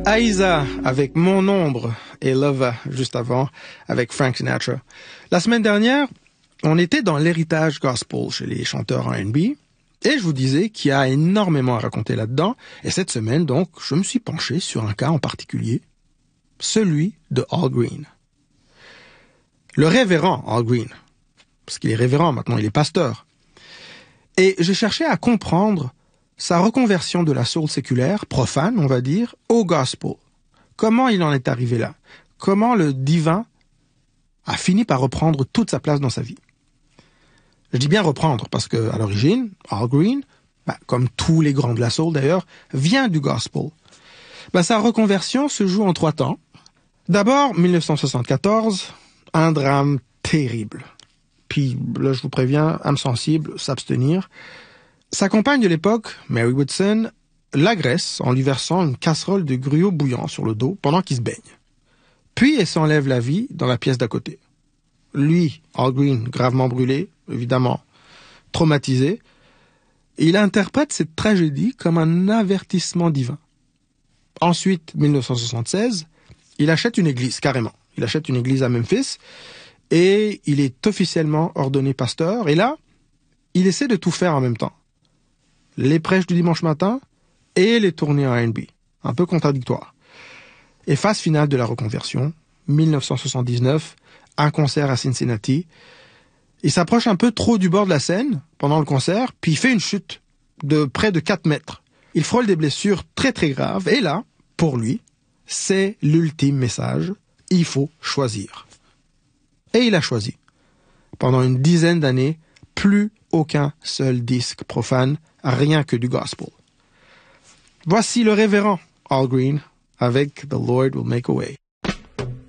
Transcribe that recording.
Aïssa avec Mon Ombre et Lover juste avant avec Frank Sinatra. La semaine dernière, on était dans l'héritage gospel chez les chanteurs R&B et je vous disais qu'il y a énormément à raconter là-dedans. Et cette semaine, donc, je me suis penché sur un cas en particulier, celui de Al Green. Le révérend Al Green, parce qu'il est révérend maintenant, il est pasteur. Et j'ai cherché à comprendre sa reconversion de la soul séculaire, profane, on va dire, au gospel. Comment il en est arrivé là? Comment le divin a fini par reprendre toute sa place dans sa vie? Je dis bien reprendre, parce que à l'origine, Al Green, comme tous les grands de la soul d'ailleurs, vient du gospel. Sa reconversion se joue en 3 temps. D'abord, 1974, un drame terrible. Puis là, je vous préviens, âme sensible, s'abstenir. Sa compagne de l'époque, Mary Woodson, l'agresse en lui versant une casserole de gruau bouillant sur le dos pendant qu'il se baigne. Puis elle s'enlève la vie dans la pièce d'à côté. Lui, Al Green, gravement brûlé, évidemment, traumatisé, il interprète cette tragédie comme un avertissement divin. Ensuite, 1976, il achète une église, carrément. Il achète une église à Memphis et il est officiellement ordonné pasteur. Et là, il essaie de tout faire en même temps. Les prêches du dimanche matin et les tournées en R&B. Un peu contradictoire. Et phase finale de la reconversion, 1979, un concert à Cincinnati. Il s'approche un peu trop du bord de la scène pendant le concert, puis il fait une chute de près de 4 mètres. Il frôle des blessures très très graves. Et là, pour lui, c'est l'ultime message. Il faut choisir. Et il a choisi. Pendant une dizaine d'années, plus aucun seul disque profane, rien que du gospel. Voici le révérend Al Green avec The Lord Will Make a Way.